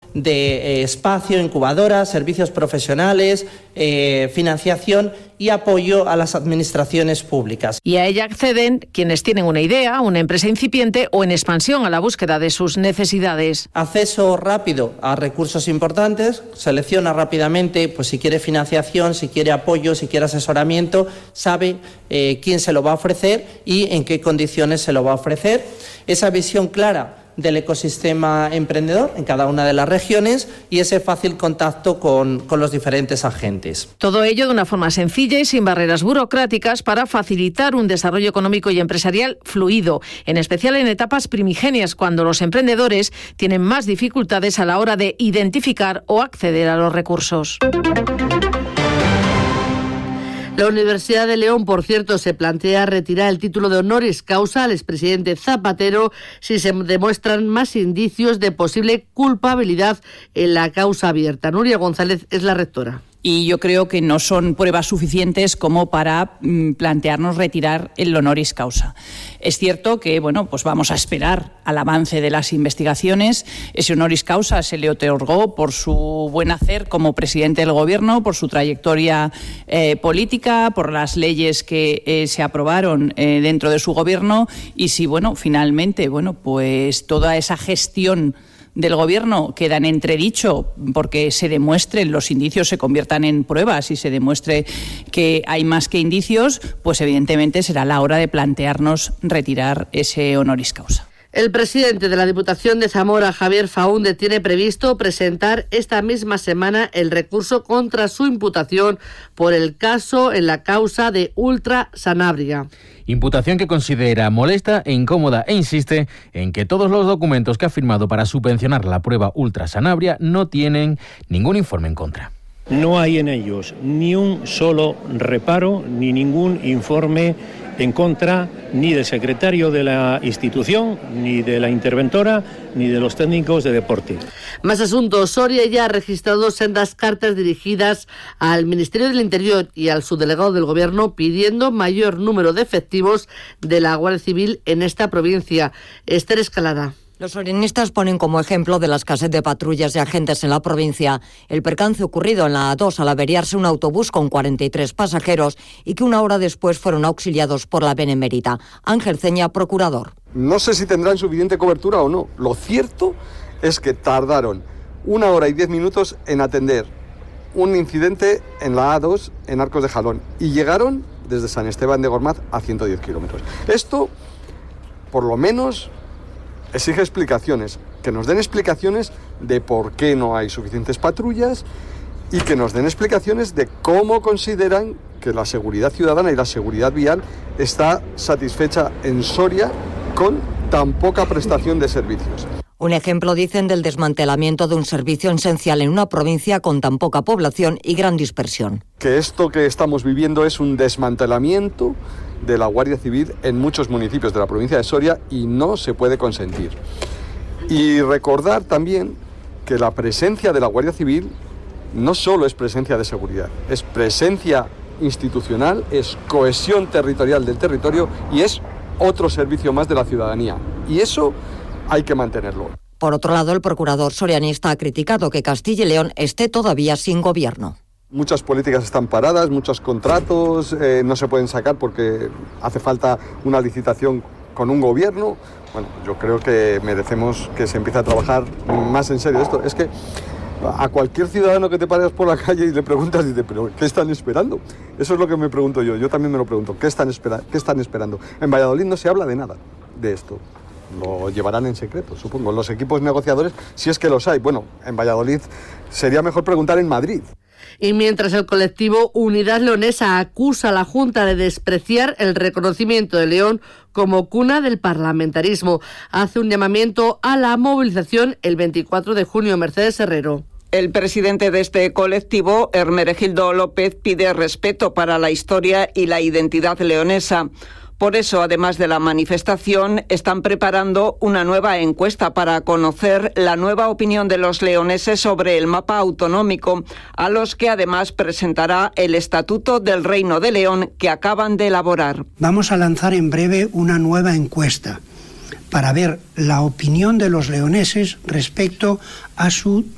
de espacio, incubadoras, servicios profesionales, financiación y apoyo a las administraciones públicas. Y a ella acceden quienes tienen una idea, una empresa incipiente o en expansión a la búsqueda de sus necesidades. Acceso rápido a recursos importantes, selecciona rápidamente pues si quiere financiación, si quiere apoyo, si quiere asesoramiento, sabe quién se lo va a ofrecer y en qué condiciones se lo va a ofrecer. Esa visión clara del ecosistema emprendedor en cada una de las regiones y ese fácil contacto con los diferentes agentes. Todo ello de una forma sencilla y sin barreras burocráticas para facilitar un desarrollo económico y empresarial fluido, en especial en etapas primigenias cuando los emprendedores tienen más dificultades a la hora de identificar o acceder a los recursos. La Universidad de León, por cierto, se plantea retirar el título de honoris causa al expresidente Zapatero si se demuestran más indicios de posible culpabilidad en la causa abierta. Nuria González es la rectora. Y yo creo que no son pruebas suficientes como para plantearnos retirar el honoris causa. Es cierto que, pues vamos a esperar al avance de las investigaciones. Ese honoris causa se le otorgó por su buen hacer como presidente del Gobierno, por su trayectoria política, por las leyes que se aprobaron dentro de su Gobierno y si, finalmente, pues toda esa gestión del Gobierno queda en entredicho porque se demuestren, los indicios se conviertan en pruebas y se demuestre que hay más que indicios, pues evidentemente será la hora de plantearnos retirar ese honoris causa. El presidente de la Diputación de Zamora, Javier Faúnde, tiene previsto presentar esta misma semana el recurso contra su imputación por el caso en la causa de Ultra Sanabria. Imputación que considera molesta e incómoda e insiste en que todos los documentos que ha firmado para subvencionar la prueba Ultra Sanabria no tienen ningún informe en contra. No hay en ellos ni un solo reparo ni ningún informe en contra ni del secretario de la institución, ni de la interventora, ni de los técnicos de deporte. Más asuntos. Soria ya ha registrado sendas cartas dirigidas al Ministerio del Interior y al subdelegado del Gobierno pidiendo mayor número de efectivos de la Guardia Civil en esta provincia. Esther Escalada. Los sorianistas ponen como ejemplo de la escasez de patrullas y agentes en la provincia el percance ocurrido en la A2 al averiarse un autobús con 43 pasajeros y que una hora después fueron auxiliados por la Benemérita. Ángel Ceña, procurador. No sé si tendrán suficiente cobertura o no. Lo cierto es que tardaron 1 hora y 10 minutos en atender un incidente en la A2 en Arcos de Jalón y llegaron desde San Esteban de Gormaz a 110 kilómetros. Esto, por lo menos, exige explicaciones, que nos den explicaciones de por qué no hay suficientes patrullas y que nos den explicaciones de cómo consideran que la seguridad ciudadana y la seguridad vial está satisfecha en Soria con tan poca prestación de servicios. Un ejemplo, dicen, del desmantelamiento de un servicio esencial en una provincia con tan poca población y gran dispersión. Que esto que estamos viviendo es un desmantelamiento de la Guardia Civil en muchos municipios de la provincia de Soria y no se puede consentir. Y recordar también que la presencia de la Guardia Civil no solo es presencia de seguridad, es presencia institucional, es cohesión territorial del territorio y es otro servicio más de la ciudadanía. Y eso hay que mantenerlo. Por otro lado, el procurador sorianista ha criticado que Castilla y León esté todavía sin gobierno. Muchas políticas están paradas, muchos contratos no se pueden sacar porque hace falta una licitación con un gobierno. Bueno, yo creo que merecemos que se empiece a trabajar más en serio esto. Es que a cualquier ciudadano que te pares por la calle y le preguntas, dice, ¿pero qué están esperando? Eso es lo que me pregunto yo. Yo también me lo pregunto. ¿Qué están esperando? En Valladolid no se habla de nada de esto. Lo llevarán en secreto, supongo. Los equipos negociadores, si es que los hay. Bueno, en Valladolid sería mejor preguntar en Madrid. Y mientras el colectivo Unidad Leonesa acusa a la Junta de despreciar el reconocimiento de León como cuna del parlamentarismo, hace un llamamiento a la movilización el 24 de junio. Mercedes Herrero. El presidente de este colectivo, Hermenegildo López, pide respeto para la historia y la identidad leonesa. Por eso, además de la manifestación, están preparando una nueva encuesta para conocer la nueva opinión de los leoneses sobre el mapa autonómico, a los que además presentará el Estatuto del Reino de León que acaban de elaborar. Vamos a lanzar en breve una nueva encuesta para ver la opinión de los leoneses respecto a su